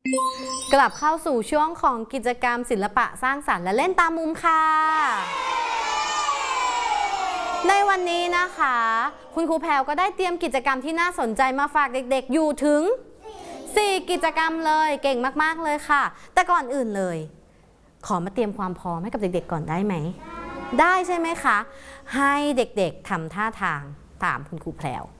กลับเข้าสู่ช่วงของกิจกรรมศิลปะสร้างสรรค์และเล่นตามมุมค่ะในวันนี้นะคะคุณครูแพรวก็ได้เตรียมกิจกรรมที่น่าสนใจมาฝากเด็กๆอยู่ถึง4 กิจกรรมเลยเก่งมากๆเลยค่ะแต่ก่อนอื่นเลยขอมาเตรียมความพร้อมให้กับเด็กๆก่อนได้ไหมได้ใช่ไหมคะให้เด็กๆทำท่าทางตามคุณครูแพรว